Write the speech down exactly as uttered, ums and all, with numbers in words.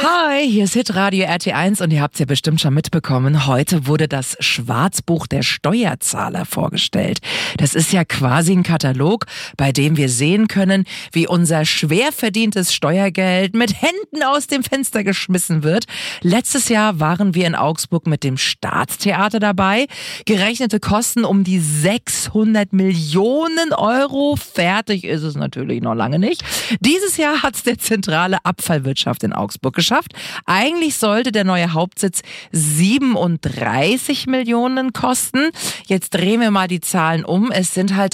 Hi, hier ist Hitradio R T eins und ihr habt es ja bestimmt schon mitbekommen. Heute wurde das Schwarzbuch der Steuerzahler vorgestellt. Das ist ja quasi ein Katalog, bei dem wir sehen können, wie unser schwer verdientes Steuergeld mit Händen aus dem Fenster geschmissen wird. Letztes Jahr waren wir in Augsburg mit dem Staatstheater dabei. Gerechnete Kosten um die sechshundert Millionen Euro. Fertig ist es natürlich noch lange nicht. Dieses Jahr hat es der zentrale Abfallwirtschaft in Augsburg geschafft. Eigentlich sollte der neue Hauptsitz siebenunddreißig Millionen kosten. Jetzt drehen wir mal die Zahlen um. Es sind halt